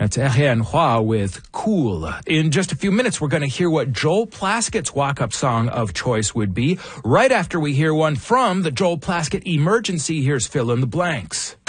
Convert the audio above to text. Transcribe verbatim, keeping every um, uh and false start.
That's Ariane Hua with Cool. In just a few minutes, we're going to hear what Joel Plaskett's walk-up song of choice would be. Right after we hear one from the Joel Plaskett Emergency, here's Fill in the Blanks.